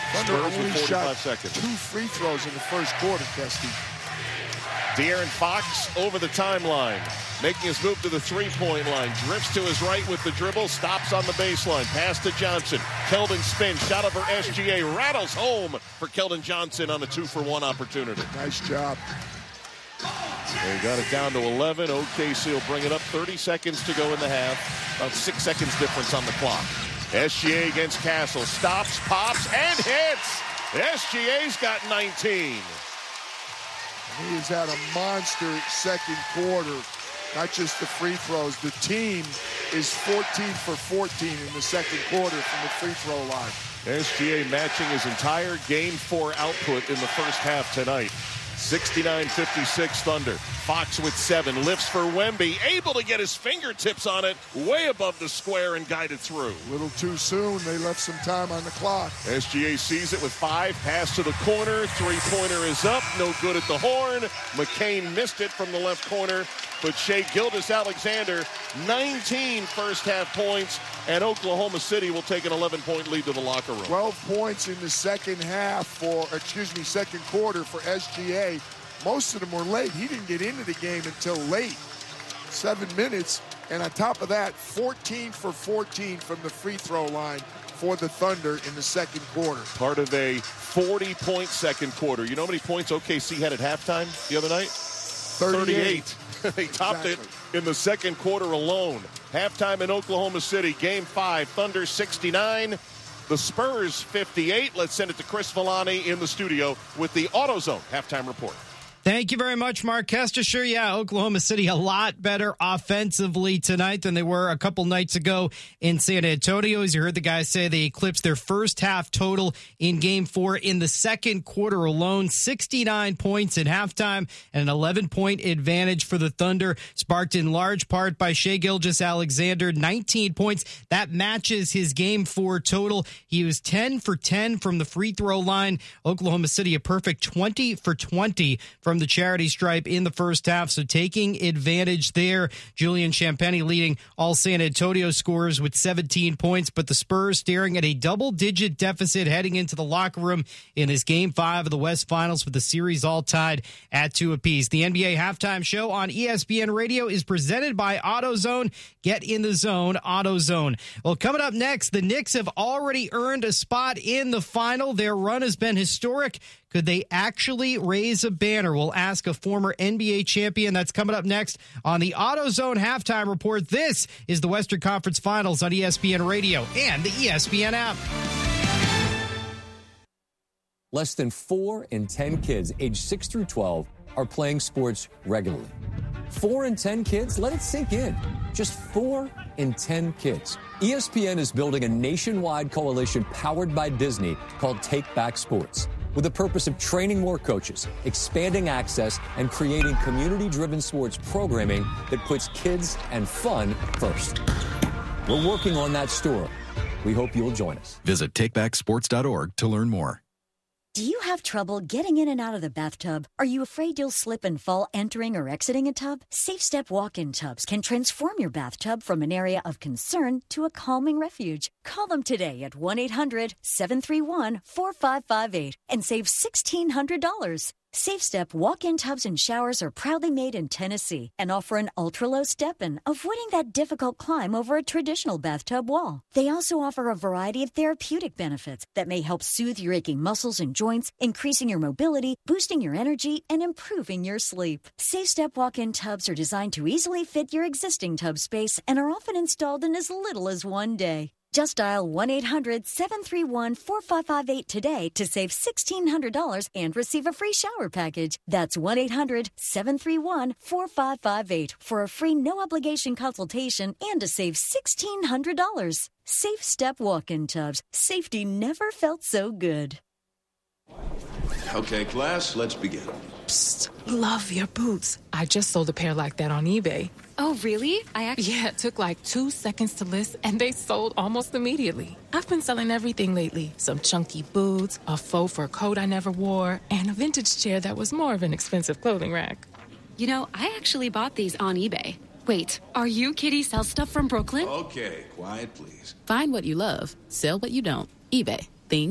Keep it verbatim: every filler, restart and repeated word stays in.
Thunder Spurs only with forty-five shot seconds. two free throws in the first quarter, Kesty. De'Aaron Fox over the timeline, making his move to the three-point line. Drifts to his right with the dribble, stops on the baseline. Pass to Johnson. Keldon spins, shot over S G A, rattles home for Keldon Johnson on a two-for-one opportunity. Nice job. They got it down to eleven. O K C will bring it up. thirty seconds to go in the half. About six seconds difference on the clock. S G A against Castle. Stops, pops, and hits. S G A's got nineteen. He has had a monster second quarter. Not just the free throws. The team is fourteen for fourteen in the second quarter from the free throw line. S G A matching his entire game four output in the first half tonight. sixty-nine fifty-six Thunder. Fox with seven. Lifts for Wemby. Able to get his fingertips on it. Way above the square and guided through. A little too soon. They left some time on the clock. S G A sees it with five. Pass to the corner. Three-pointer is up. No good at the horn. McCain missed it from the left corner. But Shai Gilgeous-Alexander, nineteen first-half points, and Oklahoma City will take an eleven-point lead to the locker room. twelve points in the second half for, excuse me, second quarter for S G A. Most of them were late. He didn't get into the game until late. Seven minutes. And on top of that, fourteen for fourteen from the free throw line for the Thunder in the second quarter. Part of a forty-point second quarter. You know how many points O K C had at halftime the other night? thirty-eight. They topped Exactly. it in the second quarter alone. Halftime in Oklahoma City, game five, Thunder sixty-nine, the Spurs fifty-eight. Let's send it to Chris Villani in the studio with the AutoZone halftime report. Thank you very much, Mark Kester. Sure, yeah, Oklahoma City a lot better offensively tonight than they were a couple nights ago in San Antonio. As you heard the guys say, they eclipsed their first half total in game four in the second quarter alone. sixty-nine points at halftime and an eleven-point advantage for the Thunder, sparked in large part by Shai Gilgeous-Alexander, nineteen points. That matches his game four total. He was ten for ten from the free throw line. Oklahoma City a perfect twenty for twenty from the charity stripe in the first half, so taking advantage there. Julian Champagnie leading all San Antonio scorers with seventeen points, but the Spurs staring at a double-digit deficit heading into the locker room in this Game five of the West Finals, with the series all tied at two apiece. The N B A Halftime Show on E S P N Radio is presented by AutoZone. Get in the zone, AutoZone. Well, coming up next, the Knicks have already earned a spot in the final. Their run has been historic. Could they actually raise a banner? We'll ask a former N B A champion. That's coming up next on the AutoZone Halftime Report. This is the Western Conference Finals on E S P N Radio and the E S P N app. Less than four in ten kids aged six through twelve are playing sports regularly. Four in ten kids? Let it sink in. Just four in ten kids. E S P N is building a nationwide coalition powered by Disney called Take Back Sports, with the purpose of training more coaches, expanding access, and creating community-driven sports programming that puts kids and fun first. We're working on that story. We hope you'll join us. Visit take back sports dot org to learn more. Do you have trouble getting in and out of the bathtub? Are you afraid you'll slip and fall entering or exiting a tub? Safe Step walk-in tubs can transform your bathtub from an area of concern to a calming refuge. Call them today at one eight hundred seven three one four five five eight and save sixteen hundred dollars. Safe Step walk-in tubs and showers are proudly made in Tennessee and offer an ultra-low step-in, avoiding that difficult climb over a traditional bathtub wall. They also offer a variety of therapeutic benefits that may help soothe your aching muscles and joints, increasing your mobility, boosting your energy, and improving your sleep. Safe Step walk-in tubs are designed to easily fit your existing tub space and are often installed in as little as one day. Just dial one eight hundred seven three one four five five eight today to save sixteen hundred dollars and receive a free shower package. That's one eight hundred seven three one four five five eight for a free no-obligation consultation and to save sixteen hundred dollars. Safe Step walk-in tubs. Safety never felt so good. Okay, class, let's begin. Psst, love your boots. I just sold a pair like that on eBay. Oh, really? I actually... Yeah, it took like two seconds to list, and they sold almost immediately. I've been selling everything lately. Some chunky boots, a faux fur coat I never wore, and a vintage chair that was more of an expensive clothing rack. You know, I actually bought these on eBay. Wait, are you Kitty Sell Stuff from Brooklyn? Okay, quiet, please. Find what you love, sell what you don't. eBay.